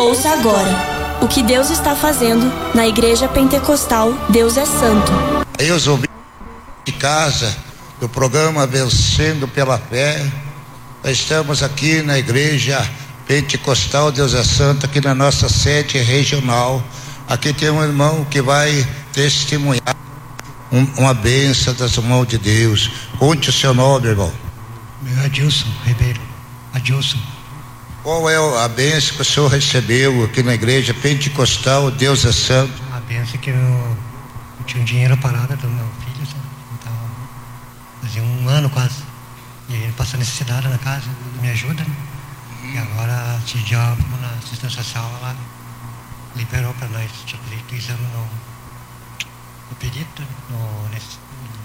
Ouça agora o que Deus está fazendo na Igreja Pentecostal Deus é Santo. Aí os ouvintes de casa do programa Vencendo pela Fé, nós estamos aqui na Igreja Pentecostal Deus é Santo, aqui na nossa sede regional. Aqui tem um irmão que vai testemunhar uma bênção das mãos de Deus. Conte o seu nome, irmão. Meu Adilson Ribeiro. Adilson. Qual é a bênção que o senhor recebeu aqui na Igreja Pentecostal Deus é Santo? A bênção que eu tinha um dinheiro parado do meu filho, sabe? Então, fazia um ano quase. E ele passou necessidade na casa, me ajuda, né? E agora, esse dia, na assistência social, ela liberou para nós, tipo, exame no perito, nesse